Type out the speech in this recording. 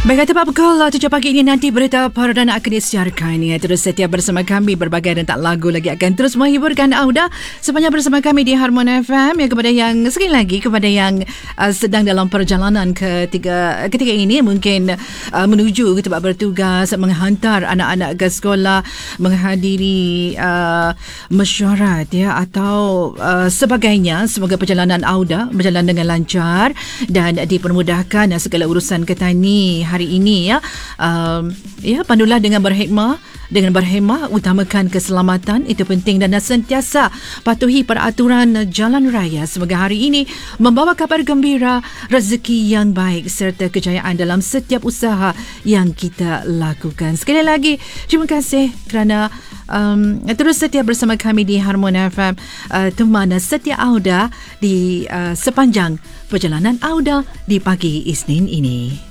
Baik, tepat pukul 7 pagi ini nanti berita perdana akan disiarkan. Terus setia bersama kami, berbagai rentak lagu lagi akan terus menghiburkan anda sepanjang bersama kami di Harmon FM. Kepada yang sekali lagi, kepada yang sedang dalam perjalanan ketika ini mungkin menuju ke tempat bertugas, menghantar anak-anak ke sekolah, menghadiri mesyuarat atau sebagainya. Semoga perjalanan anda berjalan dengan lancar dan dipermudahkan segala urusan ketani hari ini pandulah dengan berhikmah, utamakan keselamatan, itu penting, dan sentiasa patuhi peraturan jalan raya. Semoga hari ini membawa kabar gembira, rezeki yang baik serta kejayaan dalam setiap usaha yang kita lakukan. Sekali lagi terima kasih kerana terus setia bersama kami di Harmon FM, teman setia Auda di sepanjang perjalanan Auda di pagi Isnin ini.